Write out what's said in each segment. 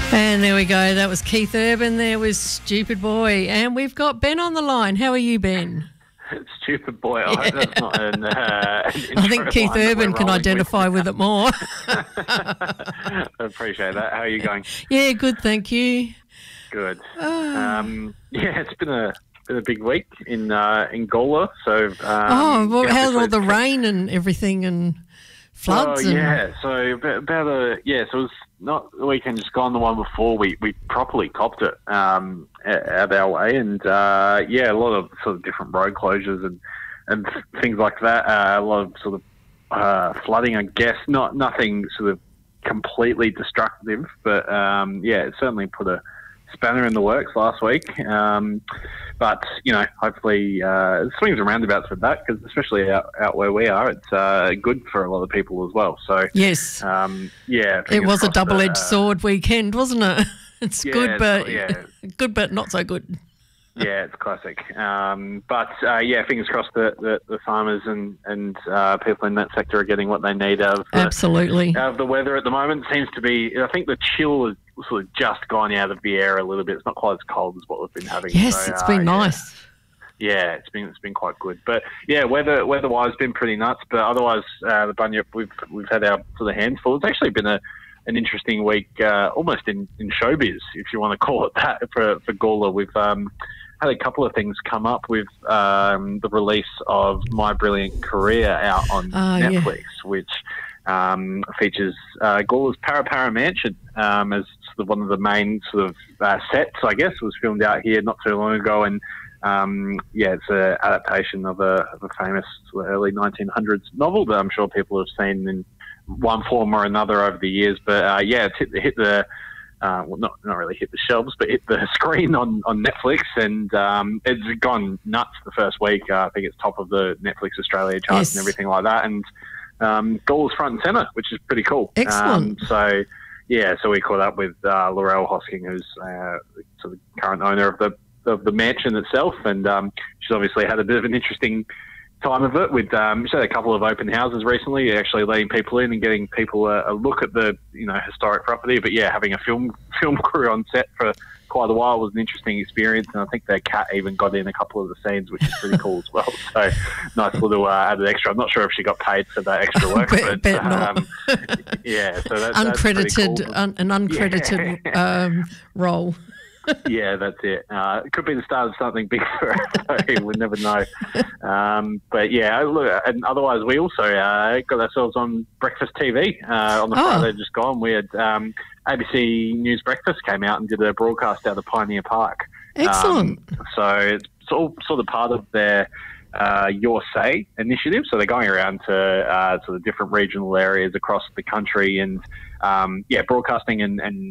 And there we go. That was Keith Urban. There was Stupid Boy. And we've got Ben on the line. How are you, Ben? Stupid Boy. I hope that's not an I think Keith Urban can identify with it more. I appreciate that. How are you going? Yeah, good, thank you. Good. It's been a big week in Gawler. So how did all the rain and everything and floods? So it was not the weekend just gone, the one before. We properly copped it out our way, and a lot of sort of different road closures and things like that. A lot of sort of flooding, I guess. Nothing sort of completely destructive, but it certainly put a spanner in the works last week. But hopefully swings and roundabouts with that, because especially out where we are, it's good for a lot of people as well. So yes, it was a double-edged sword weekend, wasn't it? It's good, but not so good. Yeah, it's classic. Fingers crossed that the farmers and people in that sector are getting what they need out of the weather at the moment. Seems to be, I think the chill has sort of just gone out of the air a little bit. It's not quite as cold as what we've been having. Yes, so, it's been nice. Yeah, it's been quite good. But yeah, weather-wise, been pretty nuts. But otherwise, the Bunyip, we've had our sort of hands full. It's actually been an interesting week, almost in showbiz, if you want to call it that, for Gawler. We've had a couple of things come up with the release of My Brilliant Career out on Netflix, which features Gawler's Parapara Mansion as sort of one of the main sort of sets, I guess. It was filmed out here not too long ago, and it's an adaptation of a famous sort of early 1900s novel that I'm sure people have seen in one form or another over the years. But it's hit the not really hit the shelves, but hit the screen on Netflix, and it's gone nuts the first week. I think it's top of the Netflix Australia charts and everything like that, and Gawler's front and centre, which is pretty cool. Excellent. So we caught up with Laurel Hosking, who's sort of current owner of the mansion itself, and she's obviously had a bit of an interesting time of it with she's had a couple of open houses recently, actually letting people in and getting people a look at the historic property. But having a film crew on set for quite a while was an interesting experience, and I think their cat even got in a couple of the scenes, which is pretty cool as well. So nice little added extra. I'm not sure if she got paid for that extra work, but not. So that's uncredited, cool. An uncredited role. Yeah, that's it. It could be the start of something big for us, so we'll never know. Look, and otherwise we also got ourselves on Breakfast TV on the Friday just gone. We had ABC News Breakfast came out and did a broadcast out of Pioneer Park. Excellent. So it's all sort of part of their Your Say initiative. So they're going around to sort of different regional areas across the country and broadcasting and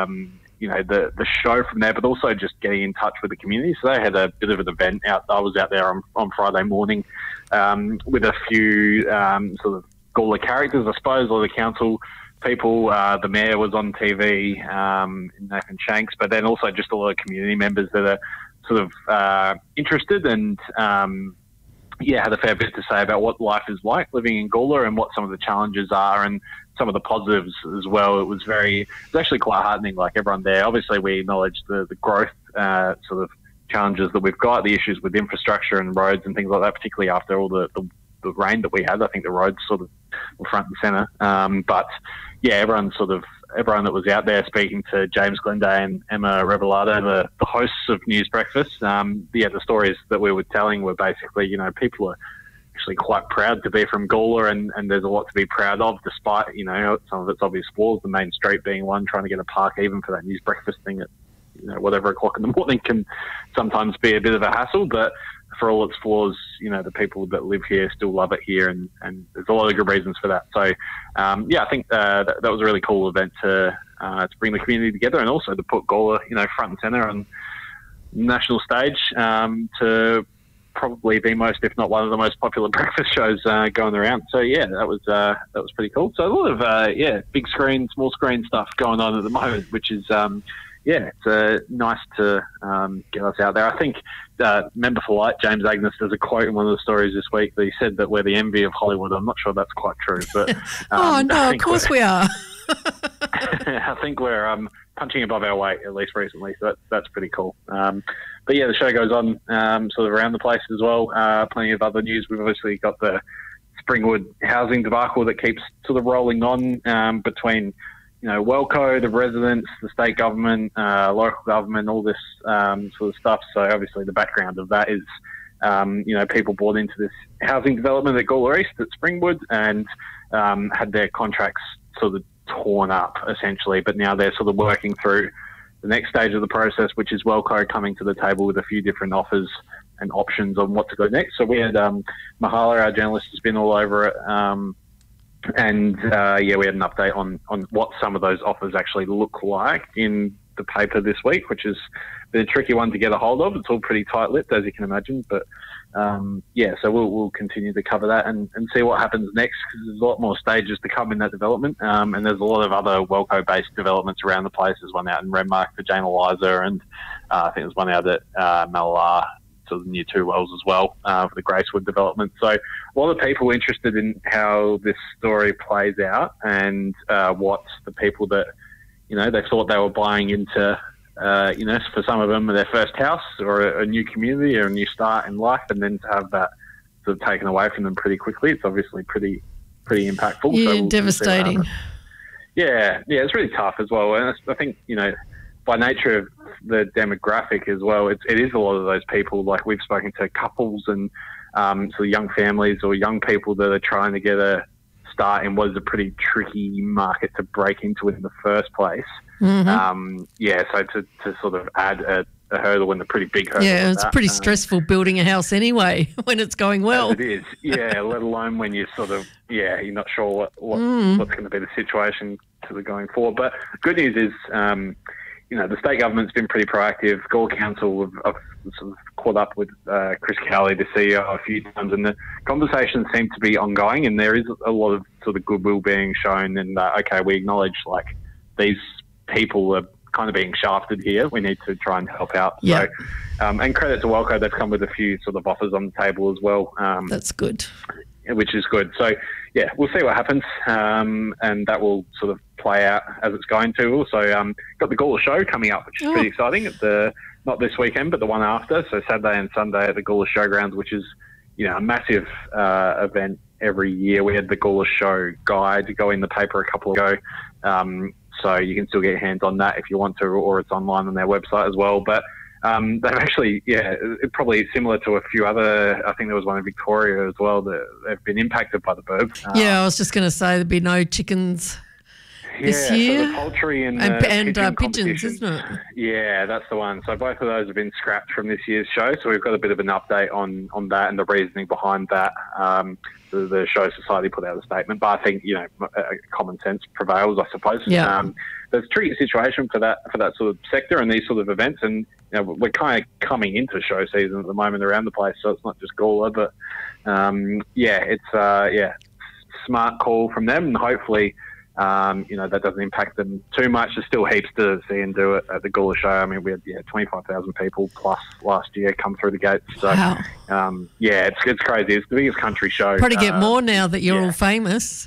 the show from there, but also just getting in touch with the community. So they had a bit of an event out. I was out there on Friday morning with a few sort of Gawler characters, I suppose, or the council people. The mayor was on TV, Nathan Shanks, but then also just a lot of community members that are sort of interested and had a fair bit to say about what life is like living in Gawler and what some of the challenges are and some of the positives as well. It was actually quite heartening, like everyone there. Obviously, we acknowledge the growth sort of challenges that we've got, the issues with infrastructure and roads and things like that, particularly after all the rain that we had. I think the roads sort of were front and centre. Everyone that was out there speaking to James Glenday and Emma Revelado, the hosts of News Breakfast, the stories that we were telling were basically, people are actually quite proud to be from Gawler, and there's a lot to be proud of, despite, some of its obvious flaws, the main street being one, trying to get a park even for that News Breakfast thing at, whatever o'clock in the morning can sometimes be a bit of a hassle, but for all its flaws, the people that live here still love it here, and there's a lot of good reasons for that. So, I think that was a really cool event to bring the community together, and also to put Gawler, front and centre on the national stage, to probably the most, if not one of the most popular breakfast shows going around. So that was pretty cool. So a lot of big screen, small screen stuff going on at the moment, which is it's nice to get us out there. I think Member for Light, James Agnes, there's a quote in one of the stories this week that he said that we're the envy of Hollywood. I'm not sure that's quite true, but of course we are. I think we're punching above our weight, at least recently, so that's pretty cool. But yeah, the show goes on sort of around the place as well. Plenty of other news. We've obviously got the Springwood housing debacle that keeps sort of rolling on between, Wellco, the residents, the state government, local government, all this sort of stuff. So obviously the background of that is, people bought into this housing development at Gawler East at Springwood and had their contracts sort of torn up essentially, but now they're sort of working through the next stage of the process, which is Wellco coming to the table with a few different offers and options on what to go next. So we had Mahala, our journalist, has been all over it. We had an update on what some of those offers actually look like in the paper this week, which has been a tricky one to get a hold of. It's all pretty tight-lipped, as you can imagine. But, so we'll continue to cover that and see what happens next, because there's a lot more stages to come in that development. And there's a lot of other Wellco-based developments around the place. There's one out in Renmark for Jane Eliza, and I think there's one out at Malalar, sort of near Two Wells as well, for the Gracewood development. So a lot of people interested in how this story plays out and what the people that, they thought they were buying into, for some of them, their first house or a new community or a new start in life, and then to have that sort of taken away from them pretty quickly. It's obviously pretty impactful. Yeah, so devastating. It's really tough as well. And I think, by nature of the demographic as well, it is a lot of those people, like we've spoken to couples and sort of young families or young people that are trying to get a start in what is a pretty tricky market to break into in the first place. Mm-hmm. So to sort of add a hurdle and a pretty big hurdle. Yeah, it's pretty stressful building a house anyway when it's going well. It is, let alone when you're sort of, you're not sure what's going to be the situation sort of going forward. But good news is, the state government's been pretty proactive. Gawler Council have sort of caught up with Chris Cowley, the CEO, a few times, and the conversations seem to be ongoing, and there is a lot of sort of goodwill being shown, and we acknowledge like these people are kind of being shafted here. We need to try and help out. Yeah. So, and credit to Wellco, they've come with a few sort of offers on the table as well. That's good. Which is good. So, we'll see what happens, and that will sort of play out as it's going to. Also, got the Gawler show coming up, which is pretty exciting. Not this weekend, but the one after. So Saturday and Sunday at the Gawler Showgrounds, which is, a massive event every year. We had the Gawler Show guide go in the paper a couple ago. So you can still get your hands on that if you want to, or it's online on their website as well. But they've actually, probably similar to a few other, I think there was one in Victoria as well, that they've been impacted by the birds. I was just going to say there'd be no chickens this year. So the poultry and pigeons, isn't it? Yeah, that's the one. So both of those have been scrapped from this year's show. So we've got a bit of an update on that and the reasoning behind that. The Show Society put out a statement, but I think, common sense prevails, I suppose. Yeah. There's a tricky situation for that sort of sector and these sort of events, and we're kind of coming into show season at the moment around the place, so it's not just Gawler, but it's smart call from them, and hopefully that doesn't impact them too much. There's still heaps to see and do at the Gawler show. I mean, we had 25,000 people plus last year come through the gates. So wow. It's crazy. It's the biggest country show. Probably get more now that you're all famous.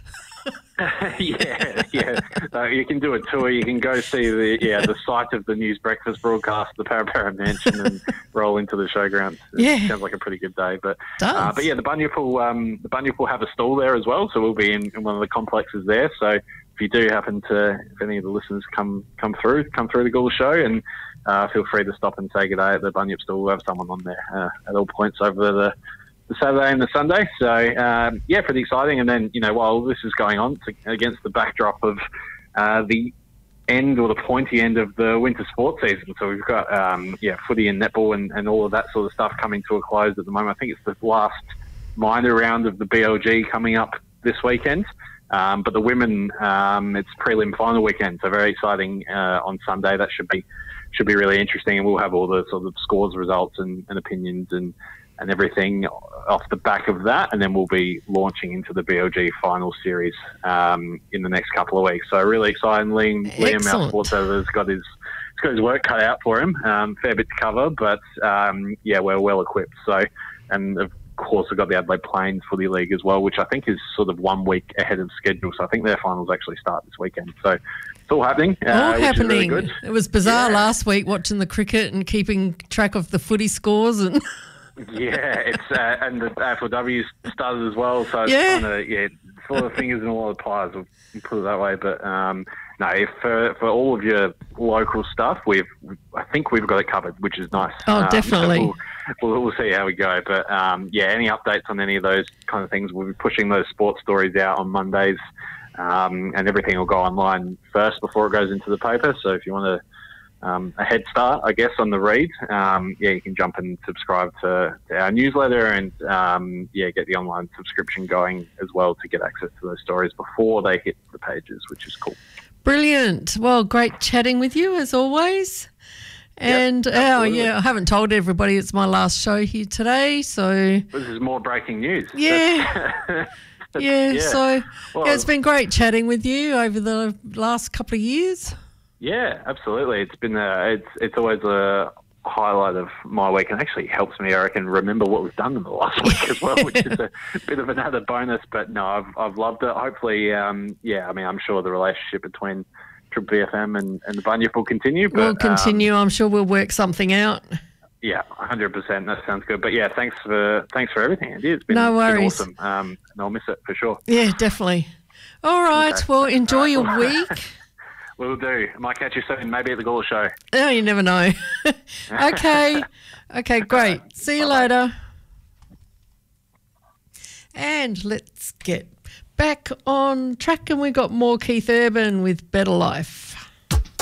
You can do a tour. You can go see the site of the News Breakfast broadcast, the Parapara Mansion, and roll into the showgrounds. It sounds like a pretty good day. But the Bunyip will have a stall there as well. So we'll be in one of the complexes there. So if you do happen to, if any of the listeners come through the Gawler show, and feel free to stop and say good day at the Bunyip stall. We'll have someone on there at all points over the Saturday and the Sunday. So, pretty exciting. And then, while this is going on, it's against the backdrop of the end or the pointy end of the winter sports season. So we've got, footy and netball and all of that sort of stuff coming to a close at the moment. I think it's the last minor round of the BLG coming up this weekend. But the women, it's prelim final weekend. So very exciting on Sunday. That should be really interesting. And we'll have all the sort of scores, results and opinions and everything off the back of that, and then we'll be launching into the BLG final series in the next couple of weeks. So really exciting. Liam, our sports editor, has got his work cut out for him. Fair bit to cover, but we're well equipped. So, and course, we've got the Adelaide Plains Footy League as well, which I think is sort of 1 week ahead of schedule. So I think their finals actually start this weekend. So it's all happening. All happening. Really good. It was bizarre last week watching the cricket and keeping track of the footy scores and. Yeah, it's and the AFLW started as well, so it's kind of full of fingers in all the pies. We'll put it that way. But no, for all of your local stuff, I think we've got it covered, which is nice. Oh, definitely. So we'll see how we go. But any updates on any of those kind of things? We'll be pushing those sports stories out on Mondays, and everything will go online first before it goes into the paper. So if you want to. A head start, I guess, on the read. You can jump and subscribe to our newsletter and, get the online subscription going as well to get access to those stories before they hit the pages, which is cool. Brilliant. Well, great chatting with you as always. And, I haven't told everybody it's my last show here today, so... This is more breaking news. Yeah. It's been great chatting with you over the last couple of years. Yeah, absolutely. It's been it's always a highlight of my week, and actually helps me, I reckon, remember what was done in the last week as well, which is a bit of another bonus. But no, I've loved it. Hopefully, I'm sure the relationship between Triple BFM and the Bunyip will continue. We'll continue. I'm sure we'll work something out. Yeah, 100%. That sounds good. But yeah, thanks for everything, Andy. It's been, no worries. Been awesome. And I'll miss it for sure. Yeah, definitely. All right. Okay. Well, enjoy your week. Will do. Might catch you soon, maybe at the Gawler Show. Oh, you never know. Okay, great. See you later. And let's get back on track, and we've got more Keith Urban with Better Life.